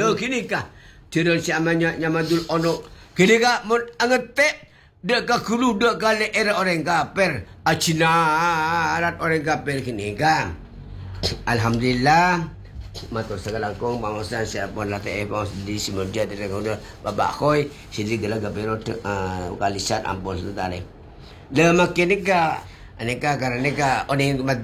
kini ka. Tiada si amanya nyamadul ono. Kini ka mun angetek dek ka kulu dek ka leer orang kafir. Acinarat orang kafir kini ka. Alhamdulillah. Matur segala kong bangsa siapa latih bangsa di simulja di rekondo babak koi sini gala gapero kalisat ampun setare. Le makin nika aneka karena nika oning